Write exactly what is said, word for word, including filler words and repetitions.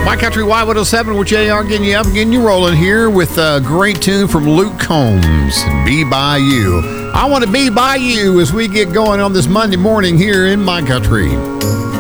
My Country Y one oh seven with J R, getting you up, getting you rolling here with a great tune from Luke Combs, Be By You. I want to be by you as we get going on this Monday morning here in My Country.